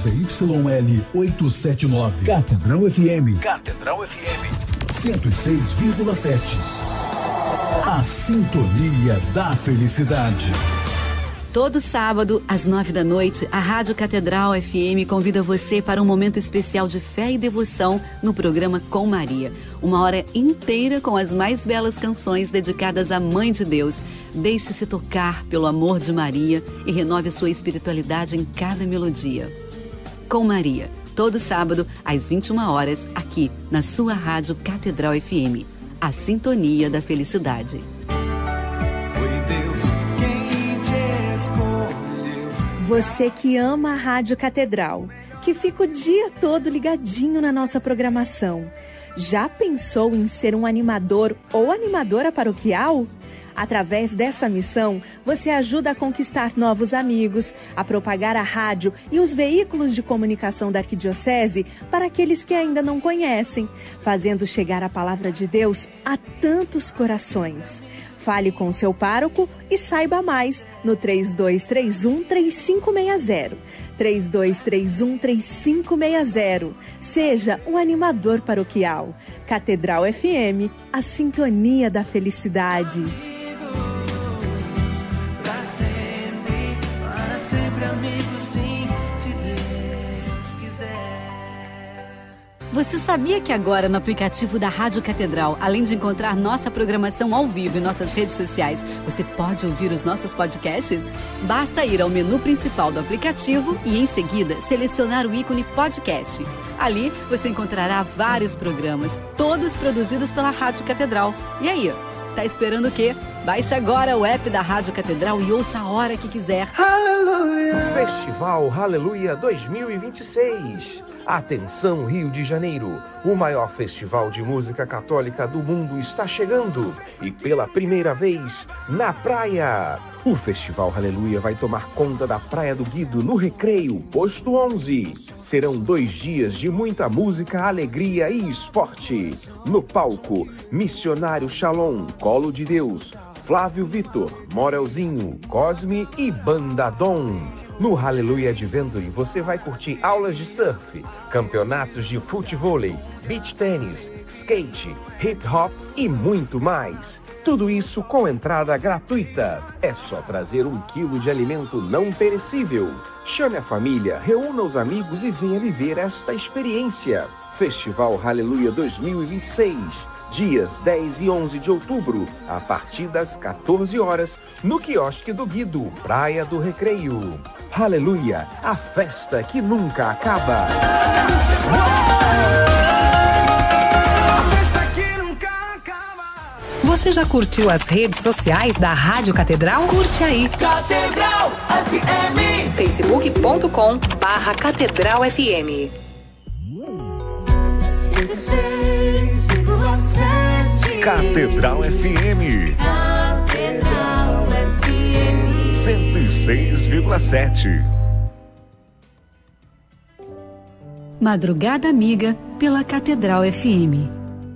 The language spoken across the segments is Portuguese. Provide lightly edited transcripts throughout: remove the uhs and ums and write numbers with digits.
ZYL 879. Catedral FM. Catedral FM 106,7. A sintonia da felicidade. Todo sábado, às 9h, a Rádio Catedral FM convida você para um momento especial de fé e devoção no programa Com Maria. Uma hora inteira com as mais belas canções dedicadas à Mãe de Deus. Deixe-se tocar pelo amor de Maria e renove sua espiritualidade em cada melodia. Com Maria, todo sábado, às 21h, aqui na sua Rádio Catedral FM. A sintonia da felicidade. Foi Deus quem te escolheu. Você que ama a Rádio Catedral, que fica o dia todo ligadinho na nossa programação, já pensou em ser um animador ou animadora paroquial? Através dessa missão, você ajuda a conquistar novos amigos, a propagar a rádio e os veículos de comunicação da Arquidiocese para aqueles que ainda não conhecem, fazendo chegar a palavra de Deus a tantos corações. Fale com o seu pároco e saiba mais no 3231-3560. 3231-3560. Seja um animador paroquial. Catedral FM, a sintonia da felicidade. Para sempre amigos, sim, se Deus quiser. Você sabia que agora no aplicativo da Rádio Catedral, além de encontrar nossa programação ao vivo em nossas redes sociais, você pode ouvir os nossos podcasts? Basta ir ao menu principal do aplicativo e, em seguida, selecionar o ícone podcast. Ali, você encontrará vários programas, todos produzidos pela Rádio Catedral. E aí, tá esperando o quê? Baixe agora o app da Rádio Catedral e ouça a hora que quiser. Aleluia! Festival Aleluia 2026. Atenção, Rio de Janeiro, o maior festival de música católica do mundo está chegando e pela primeira vez na praia. O Festival Aleluia vai tomar conta da Praia do Guido, no Recreio, posto 11. Serão 2 dias de muita música, alegria e esporte. No palco, Missionário Shalom, Colo de Deus, Flávio Vitor, Morelzinho, Cosme e Banda Dom. No Hallelujah Adventure você vai curtir aulas de surf, campeonatos de futevôlei, beach tênis, skate, hip hop e muito mais. Tudo isso com entrada gratuita. É só trazer 1 quilo de alimento não perecível. Chame a família, reúna os amigos e venha viver esta experiência. Festival Hallelujah 2026. Dias 10 e 11 de outubro, a partir das 14 horas, no quiosque do Guido, Praia do Recreio. Aleluia, a festa que nunca acaba. A festa que nunca acaba. Você já curtiu as redes sociais da Rádio Catedral? Curte aí. Catedral FM. facebook.com/Catedral FM. 106,7. Catedral FM. Catedral FM. 106,7. Madrugada Amiga pela Catedral FM.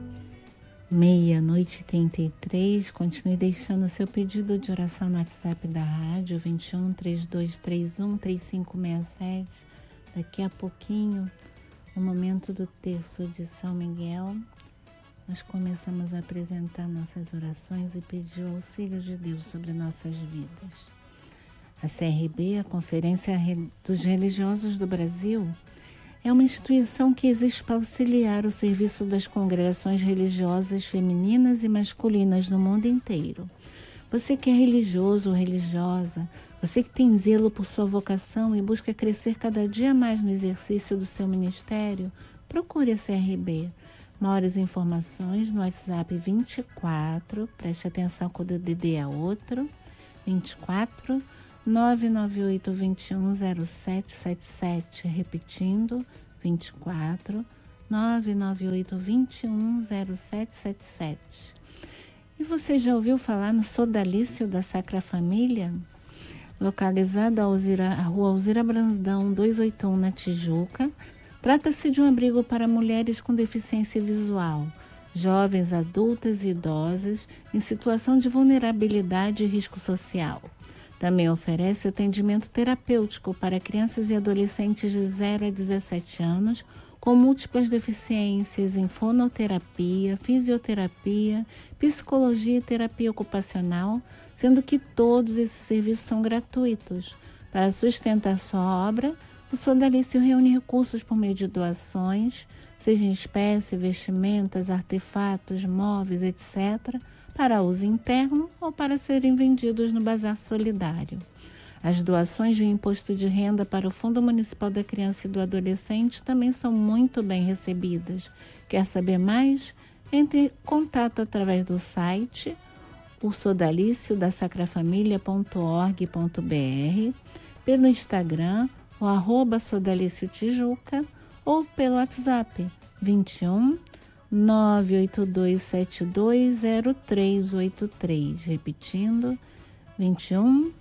00:33. Continue deixando seu pedido de oração no WhatsApp da rádio 21-3231-3567. Daqui a pouquinho, no momento do terço de São Miguel, nós começamos a apresentar nossas orações e pedir o auxílio de Deus sobre nossas vidas. A CRB, a Conferência dos Religiosos do Brasil, é uma instituição que existe para auxiliar o serviço das congregações religiosas femininas e masculinas no mundo inteiro. Você que é religioso ou religiosa, você que tem zelo por sua vocação e busca crescer cada dia mais no exercício do seu ministério, procure a CRB. Maiores informações no WhatsApp 24, preste atenção quando o DD é outro, 24 998 21 0777, repetindo, 24 998 21 0777. E você já ouviu falar no Sodalício da Sacra Família? Localizado à Rua Alzira Brandão 281, na Tijuca, trata-se de um abrigo para mulheres com deficiência visual, jovens, adultas e idosas em situação de vulnerabilidade e risco social. Também oferece atendimento terapêutico para crianças e adolescentes de 0 a 17 anos com múltiplas deficiências em fonoterapia, fisioterapia, psicologia e terapia ocupacional, sendo que todos esses serviços são gratuitos. Para sustentar sua obra, o Sodalício reúne recursos por meio de doações, seja em espécie, vestimentas, artefatos, móveis, etc., para uso interno ou para serem vendidos no Bazar Solidário. As doações de imposto de renda para o Fundo Municipal da Criança e do Adolescente também são muito bem recebidas. Quer saber mais? Entre em contato através do site o sodaliciodasacrafamilia.org.br, pelo Instagram, o @sodaliciutijuca, ou pelo WhatsApp 21 982720383. Repetindo, 21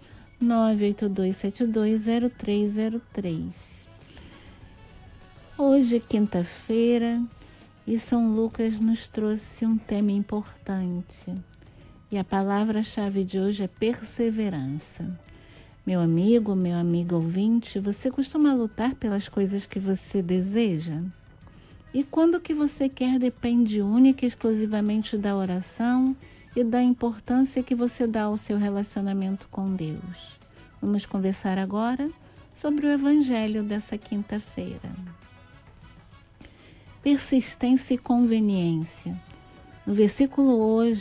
982720303. Hoje é quinta-feira e São Lucas nos trouxe um tema importante. E a palavra-chave de hoje é perseverança. Meu amigo ouvinte, você costuma lutar pelas coisas que você deseja? E quando o que você quer depende única e exclusivamente da oração e da importância que você dá ao seu relacionamento com Deus. Vamos conversar agora sobre o Evangelho dessa quinta-feira. Persistência e conveniência. No versículo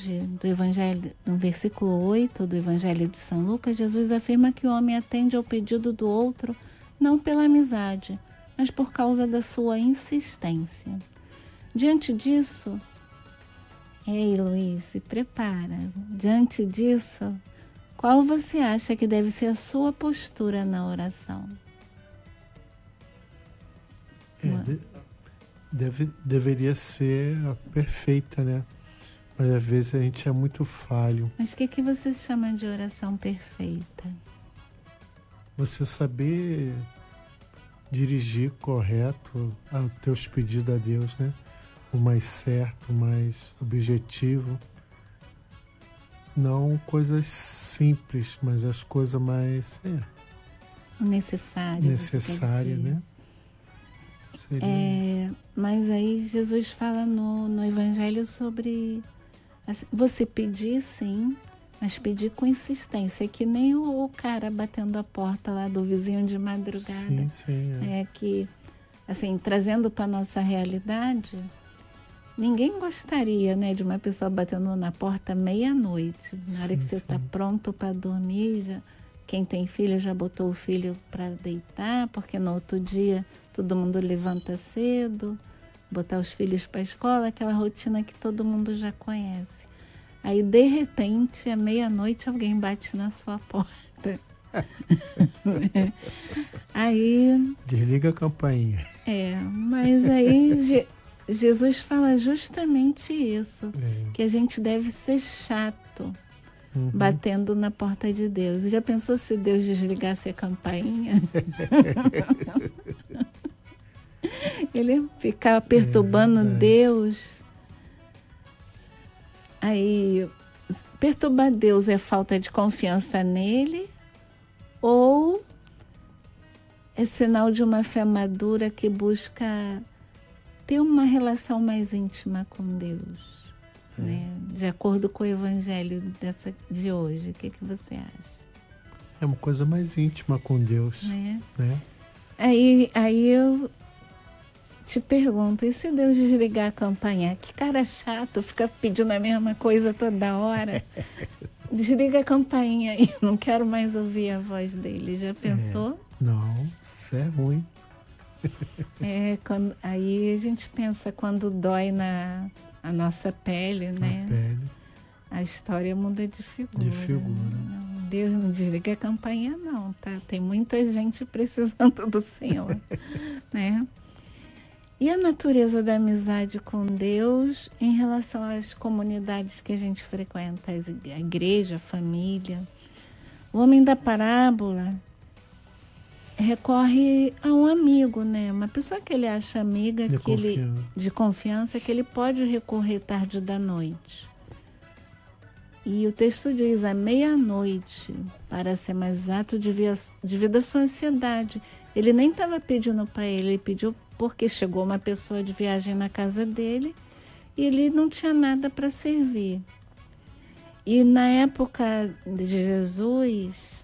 8 do Evangelho de São Lucas, Jesus afirma que o homem atende ao pedido do outro não pela amizade, mas por causa da sua insistência. Diante disso, ei Luiz, se prepara. Diante disso, qual você acha que deve ser a sua postura na oração? Deveria ser a perfeita, né? Mas às vezes a gente é muito falho. Mas o que você chama de oração perfeita? Você saber dirigir correto os teus pedidos a Deus, né? O mais certo, o mais objetivo. Não coisas simples, mas as coisas mais... necessário, né? Mas aí Jesus fala no Evangelho sobre assim, você pedir sim, mas pedir com insistência, que nem o cara batendo a porta lá do vizinho de madrugada. Sim, que, assim, trazendo para a nossa realidade, ninguém gostaria, né, de uma pessoa batendo na porta meia-noite, na hora que você está pronto para dormir, já, quem tem filho já botou o filho para deitar, porque no outro dia todo mundo levanta cedo, botar os filhos para a escola, aquela rotina que todo mundo já conhece. Aí, de repente, à meia-noite, alguém bate na sua porta. Aí... desliga a campainha. Mas aí Jesus fala justamente isso, que a gente deve ser chato, batendo na porta de Deus. Já pensou se Deus desligasse a campainha? Ele ficava perturbando Deus. Aí, perturbar Deus é falta de confiança nele ou é sinal de uma fé madura que busca ter uma relação mais íntima com Deus, né? De acordo com o Evangelho de hoje, o que você acha? É uma coisa mais íntima com Deus, né? Aí eu te pergunto, e se Deus desligar a campainha? Que cara chato, fica pedindo a mesma coisa toda hora. Desliga a campainha e não quero mais ouvir a voz dele. Já pensou? Não, isso é ruim. Aí a gente pensa quando dói a nossa pele, né? A pele. A história muda de figura. Não, Deus não desliga a campainha não, tá? Tem muita gente precisando do Senhor, né? E a natureza da amizade com Deus em relação às comunidades que a gente frequenta, a igreja, a família. O homem da parábola recorre a um amigo, né? Uma pessoa que ele acha amiga, de confiança, que ele pode recorrer tarde da noite. E o texto diz, à meia-noite, para ser mais exato, devido à sua ansiedade. Ele nem estava pedindo para ele pediu porque chegou uma pessoa de viagem na casa dele e ele não tinha nada para servir. E na época de Jesus,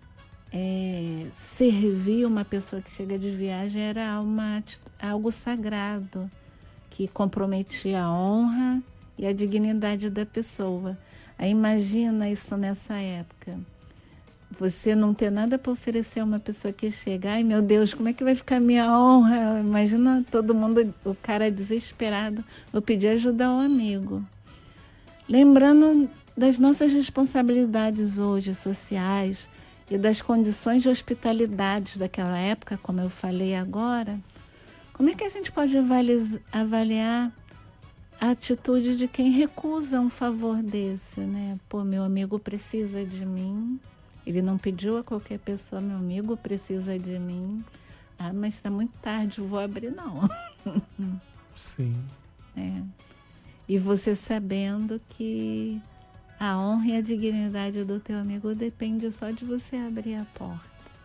servir uma pessoa que chega de viagem era algo sagrado, que comprometia a honra e a dignidade da pessoa. Aí imagina isso nessa época. Você não ter nada para oferecer a uma pessoa que chega. Ai, meu Deus, como é que vai ficar a minha honra? Imagina todo mundo, o cara desesperado. Vou pedir ajuda ao amigo. Lembrando das nossas responsabilidades hoje, sociais, e das condições de hospitalidade daquela época, como eu falei agora, como é que a gente pode avaliar a atitude de quem recusa um favor desse, né? Pô, meu amigo precisa de mim, ele não pediu a qualquer pessoa, meu amigo precisa de mim. Ah, mas está muito tarde, vou abrir não. Sim. E você sabendo que a honra e a dignidade do teu amigo depende só de você abrir a porta.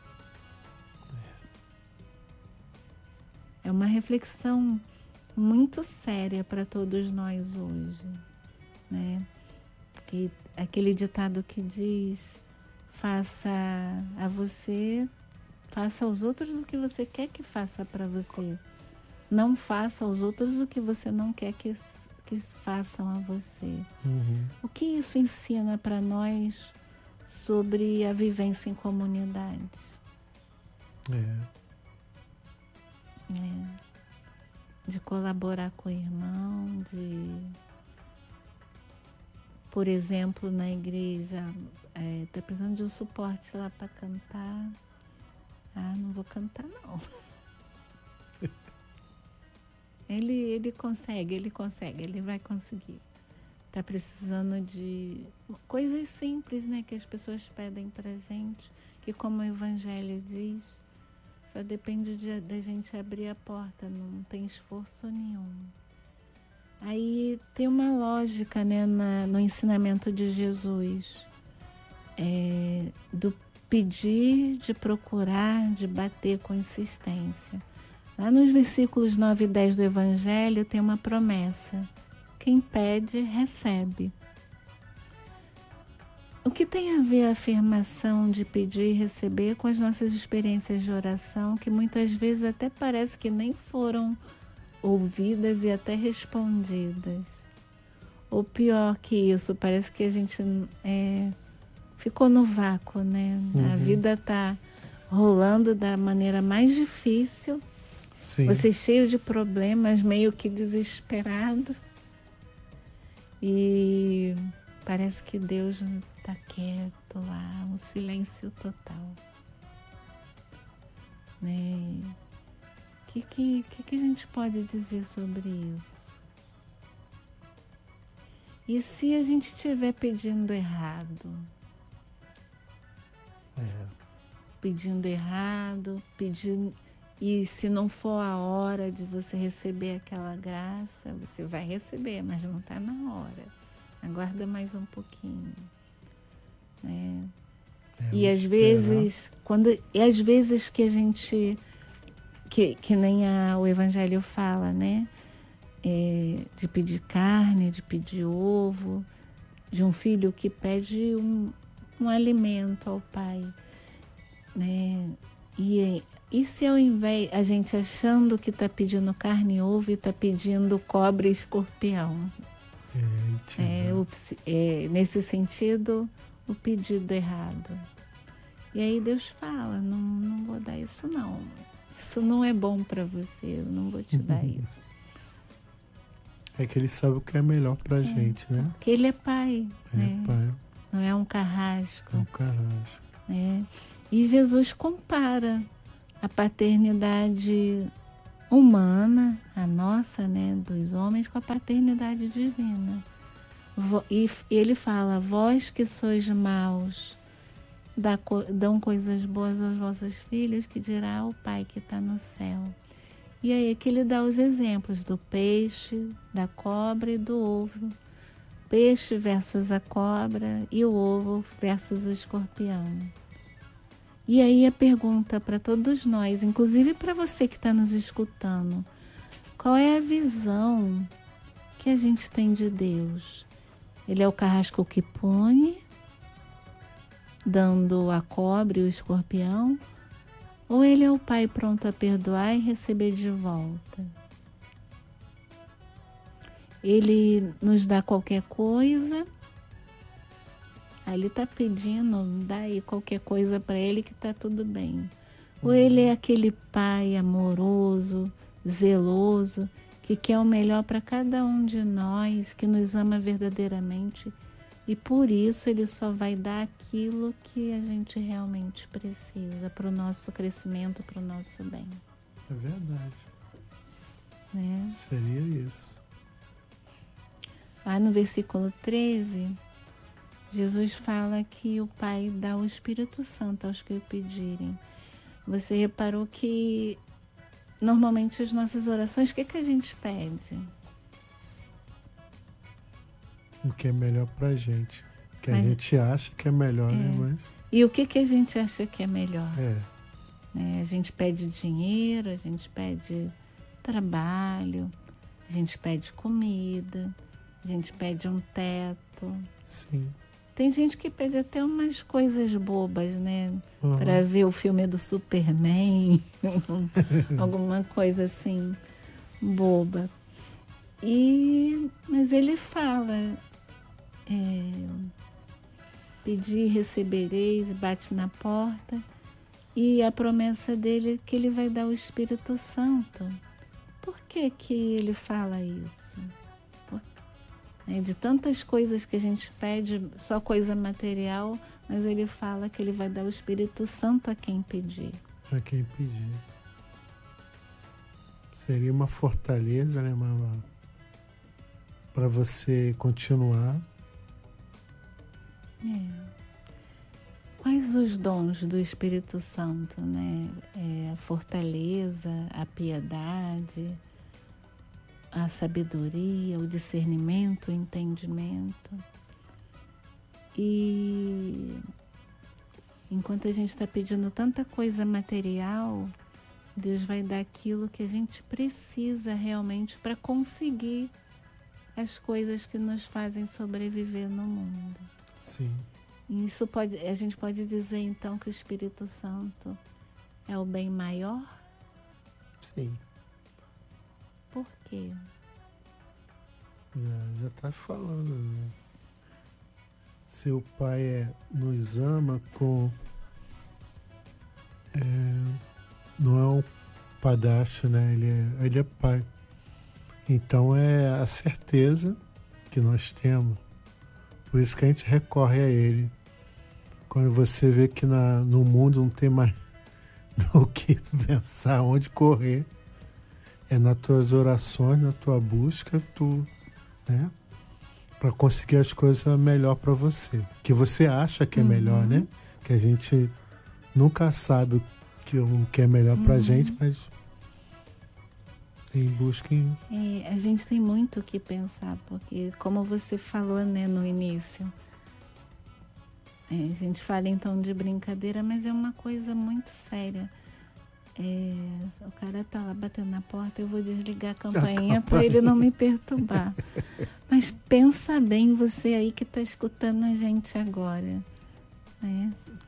É uma reflexão muito séria para todos nós hoje, né? Porque aquele ditado que diz: faça aos outros o que você quer que faça para você. Não faça aos outros o que você não quer que façam a você. Uhum. O que isso ensina para nós sobre a vivência em comunidade? De colaborar com o irmão, por exemplo, na igreja, tá precisando de um suporte lá para cantar. Ah, não vou cantar não. Ele consegue, ele vai conseguir. Tá precisando de coisas simples, né, que as pessoas pedem pra gente, que como o Evangelho diz, só depende da gente abrir a porta, não tem esforço nenhum. Aí tem uma lógica, né, no ensinamento de Jesus, do pedir, de procurar, de bater com insistência. Lá nos versículos 9 e 10 do Evangelho tem uma promessa: quem pede, recebe. O que tem a ver a afirmação de pedir e receber com as nossas experiências de oração, que muitas vezes até parece que nem foram ouvidas e até respondidas? Ou pior que isso, parece que a gente ficou no vácuo, né? Uhum. A vida está rolando da maneira mais difícil. Sim. Você cheio de problemas, meio que desesperado. E parece que Deus está quieto lá, um silêncio total. Né? O que a gente pode dizer sobre isso? E se a gente estiver pedindo errado? Pedindo errado, e se não for a hora de você receber aquela graça, você vai receber, mas não está na hora. Aguarda mais um pouquinho. Né? E às vezes, às vezes que a gente, que nem o Evangelho fala, né? De pedir carne, de pedir ovo, de um filho que pede um alimento ao pai, né? E se ao invés, a gente achando que está pedindo carne e ovo e está pedindo cobra e escorpião? Nesse sentido, o pedido errado. E aí Deus fala: não vou dar isso não. Isso não é bom para você, eu não vou te dar isso. É que ele sabe o que é melhor pra gente, né? Porque ele é pai, né? Pai. Não é um carrasco. É um carrasco. E Jesus compara a paternidade humana, a nossa, né, dos homens, com a paternidade divina. E ele fala: vós que sois maus, dão coisas boas aos vossos filhos, que dirá o Pai que está no céu. E aí que ele dá os exemplos do peixe, da cobra e do ovo. O peixe versus a cobra e o ovo versus o escorpião. E aí a pergunta para todos nós, inclusive para você que está nos escutando, qual é a visão que a gente tem de Deus? Ele é o carrasco que pune, dando a cobra e o escorpião, ou ele é o pai pronto a perdoar e receber de volta? Ele nos dá qualquer coisa, aí ele está pedindo, dá aí qualquer coisa para ele que está tudo bem. Ou ele é aquele pai amoroso, zeloso, que quer o melhor para cada um de nós, que nos ama verdadeiramente, e por isso ele só vai dar aquilo que a gente realmente precisa para o nosso crescimento, para o nosso bem. É verdade. Né? Seria isso. Lá no versículo 13, Jesus fala que o Pai dá o Espírito Santo aos que o pedirem. Você reparou que normalmente as nossas orações, o que a gente pede? O que é melhor pra gente. O que a gente acha que é melhor, né? Mas... E o que a gente acha que é melhor? É. A gente pede dinheiro, a gente pede trabalho, a gente pede comida, a gente pede um teto. Sim. Tem gente que pede até umas coisas bobas, né? Uhum. Para ver o filme do Superman, alguma coisa assim, boba. Mas ele fala, pedir, recebereis, bate na porta, e a promessa dele é que ele vai dar o Espírito Santo. Por que ele fala isso? De tantas coisas que a gente pede, só coisa material, mas ele fala que ele vai dar o Espírito Santo a quem pedir. A quem pedir. Seria uma fortaleza, né, mamãe? Para você continuar. Quais os dons do Espírito Santo, né? A fortaleza, a piedade, a sabedoria, o discernimento, o entendimento. E enquanto a gente está pedindo tanta coisa material, Deus vai dar aquilo que a gente precisa realmente para conseguir as coisas que nos fazem sobreviver no mundo. Sim. E isso a gente pode dizer então que o Espírito Santo é o bem maior? Sim. Por quê? Já está falando, né? Se o Pai nos ama com... não é um padrasto, né? Ele é Pai. Então é a certeza que nós temos. Por isso que a gente recorre a Ele. Quando você vê que no mundo não tem mais o que pensar, onde correr, é nas tuas orações, na tua busca, né? Para conseguir as coisas melhor para você. Que você acha que é melhor, né? Que a gente nunca sabe o que é melhor para a gente, mas em busca a gente tem muito o que pensar, porque como você falou, né, no início, a gente fala então de brincadeira, mas é uma coisa muito séria. O cara tá lá batendo na porta, eu vou desligar a campainha para ele não me perturbar. Mas pensa bem, você aí que está escutando a gente agora, né?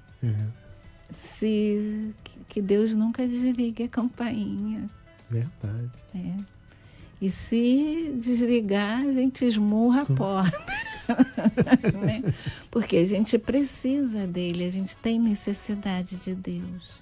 Que Deus nunca desligue a campainha. Verdade. E se desligar, a gente esmurra a porta. Né? Porque a gente precisa dele, a gente tem necessidade de Deus.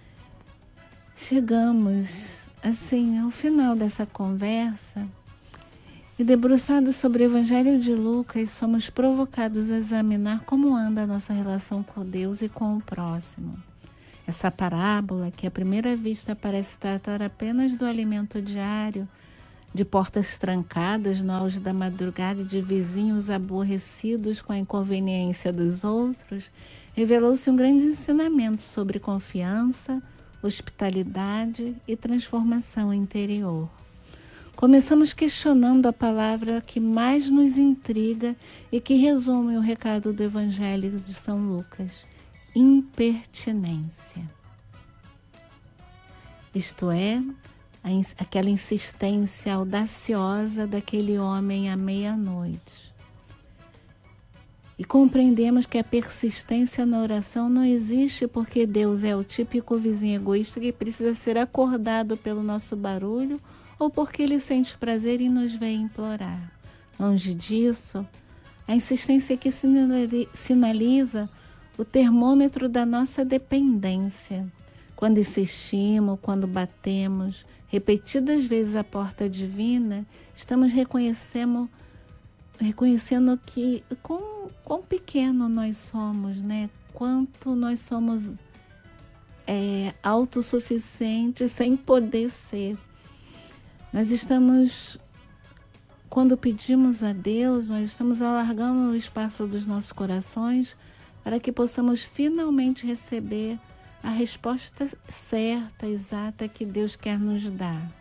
Chegamos, assim, ao final dessa conversa e, debruçados sobre o Evangelho de Lucas, somos provocados a examinar como anda a nossa relação com Deus e com o próximo. Essa parábola, que à primeira vista parece tratar apenas do alimento diário, de portas trancadas no auge da madrugada e de vizinhos aborrecidos com a inconveniência dos outros, revelou-se um grande ensinamento sobre confiança, hospitalidade e transformação interior. Começamos questionando a palavra que mais nos intriga e que resume o recado do Evangelho de São Lucas: impertinência. Isto é, aquela insistência audaciosa daquele homem à meia-noite. E compreendemos que a persistência na oração não existe porque Deus é o típico vizinho egoísta que precisa ser acordado pelo nosso barulho ou porque Ele sente prazer em nos ver implorar. Longe disso, a insistência que sinaliza o termômetro da nossa dependência. Quando insistimos, quando batemos repetidas vezes a porta divina, estamos reconhecendo que quão pequeno nós somos, né? Quanto nós somos autossuficientes sem poder ser. Nós estamos, quando pedimos a Deus, nós estamos alargando o espaço dos nossos corações para que possamos finalmente receber a resposta certa, exata que Deus quer nos dar.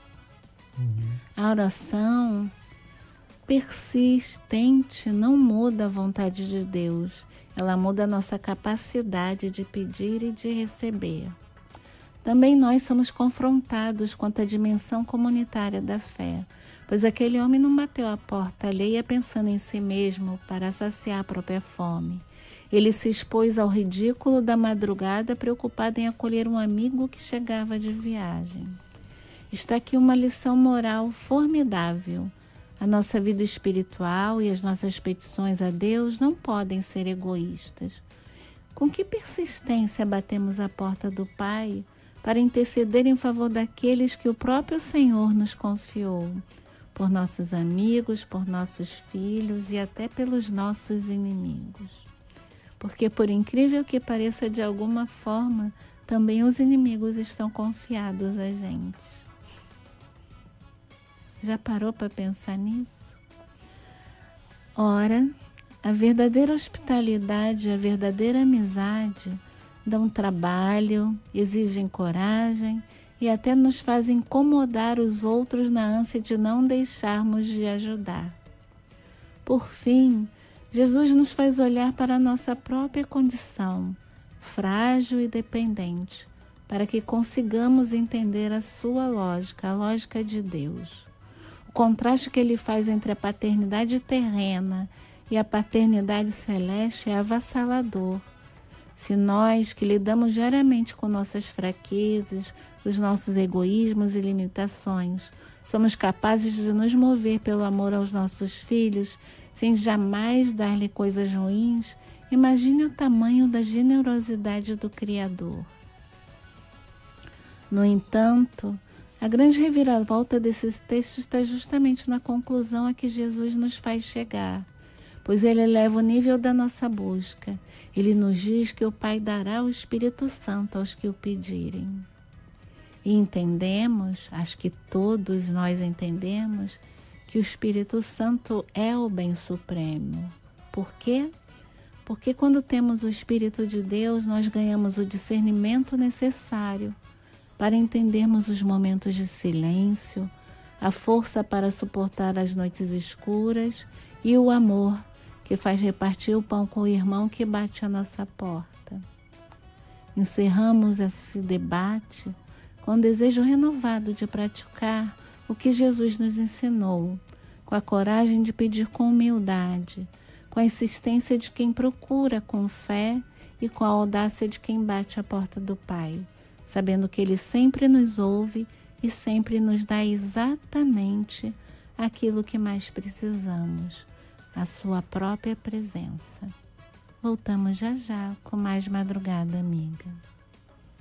A oração persistente não muda a vontade de Deus, ela muda a nossa capacidade de pedir e de receber. Também nós somos confrontados quanto à dimensão comunitária da fé, pois aquele homem não bateu a porta alheia pensando em si mesmo para saciar a própria fome. Ele se expôs ao ridículo da madrugada, preocupado em acolher um amigo que chegava de viagem. Está aqui uma lição moral formidável. A nossa vida espiritual e as nossas petições a Deus não podem ser egoístas. Com que persistência batemos a porta do Pai para interceder em favor daqueles que o próprio Senhor nos confiou, por nossos amigos, por nossos filhos e até pelos nossos inimigos. Porque, por incrível que pareça, de alguma forma, também os inimigos estão confiados a gente. Já parou para pensar nisso? Ora, a verdadeira hospitalidade, a verdadeira amizade dão trabalho, exigem coragem e até nos fazem incomodar os outros na ânsia de não deixarmos de ajudar. Por fim, Jesus nos faz olhar para a nossa própria condição, frágil e dependente, para que consigamos entender a sua lógica, a lógica de Deus. O contraste que ele faz entre a paternidade terrena e a paternidade celeste é avassalador. Se nós, que lidamos diariamente com nossas fraquezas, os nossos egoísmos e limitações, somos capazes de nos mover pelo amor aos nossos filhos, sem jamais dar-lhe coisas ruins, imagine o tamanho da generosidade do Criador. No entanto, a grande reviravolta desses textos está justamente na conclusão a que Jesus nos faz chegar, pois ele eleva o nível da nossa busca. Ele nos diz que o Pai dará o Espírito Santo aos que o pedirem. E entendemos, acho que todos nós entendemos, que o Espírito Santo é o bem supremo. Por quê? Porque quando temos o Espírito de Deus, nós ganhamos o discernimento necessário para entendermos os momentos de silêncio, a força para suportar as noites escuras e o amor que faz repartir o pão com o irmão que bate à nossa porta. Encerramos esse debate com o desejo renovado de praticar o que Jesus nos ensinou, com a coragem de pedir com humildade, com a insistência de quem procura com fé e com a audácia de quem bate à porta do Pai, sabendo que Ele sempre nos ouve e sempre nos dá exatamente aquilo que mais precisamos, a sua própria presença. Voltamos já já com mais Madrugada Amiga.